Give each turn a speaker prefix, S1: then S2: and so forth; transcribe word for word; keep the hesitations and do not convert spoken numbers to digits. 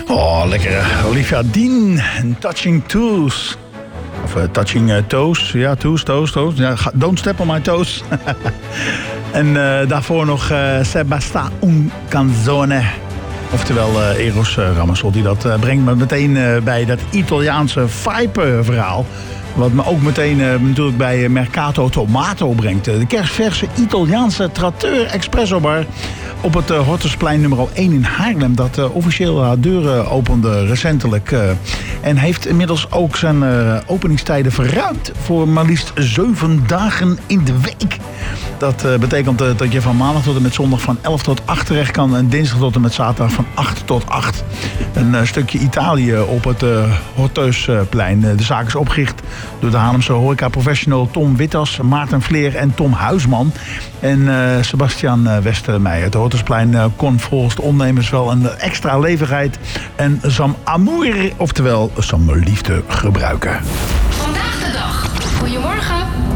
S1: Oh, lekker. Olivia Dean en Touching Toes. Of uh, Touching uh, Toes. Ja, Toes, Toes, Toes. Ja, don't step on my toes. En uh, daarvoor nog uh, Sebasta un canzone. Oftewel uh, Eros uh, Ramazzotti. Dat uh, brengt me meteen uh, bij dat Italiaanse vibe-verhaal. Wat me ook meteen uh, natuurlijk bij Mercato Tomato brengt. De kerstverse Italiaanse Tratteur Espresso Bar op het uh, Hortusplein nummer één in Haarlem. Dat uh, officieel haar deuren opende recentelijk. Uh, en heeft inmiddels ook zijn uh, openingstijden verruimd voor maar liefst zeven dagen in de week. Dat uh, betekent uh, dat je van maandag tot en met zondag van elf tot acht terecht kan. En dinsdag tot en met zaterdag van acht tot acht. Een uh, stukje Italië op het uh, Hortusplein. Uh, de zaak is opgericht door de Haarlemse horeca-professional Tom Wittas, Maarten Vleer en Tom Huisman. En uh, Sebastian uh, Westermeijer. Het Hortusplein uh, kon volgens de ondernemers wel een extra levigheid en sam amour, oftewel sam liefde gebruiken.
S2: Vandaag de dag. Goedemorgen.